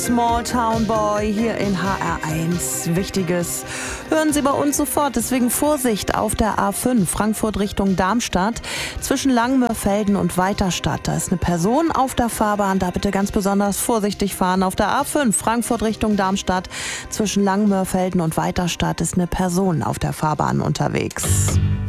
Small Town Boy hier in HR1. Wichtiges hören Sie bei uns sofort. Deswegen Vorsicht auf der A5 Frankfurt Richtung Darmstadt zwischen Langmörfelden und Weiterstadt. Da ist eine Person auf der Fahrbahn. Da bitte ganz besonders vorsichtig fahren. Auf der A5 Frankfurt Richtung Darmstadt zwischen Langmörfelden und Weiterstadt ist eine Person auf der Fahrbahn unterwegs.